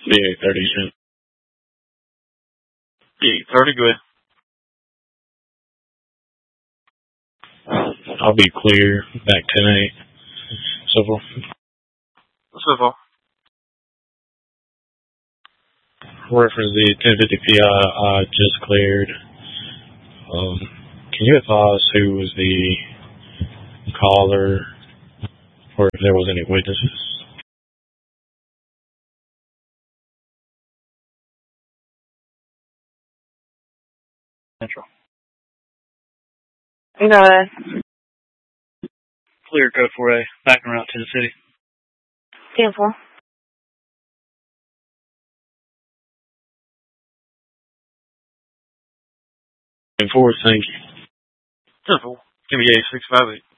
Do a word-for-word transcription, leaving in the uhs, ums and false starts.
The eight thirty, Jim. The eight thirty, go ahead. I'll be clear back tonight. So far. So far. Reference the ten fifty P I I just cleared. Um, can you advise who was the caller or if there was any witnesses? Central. You know that. Clear code four A. Back and route to the city. ten four. ten four, thank you. ten four. Give me eight six five eight.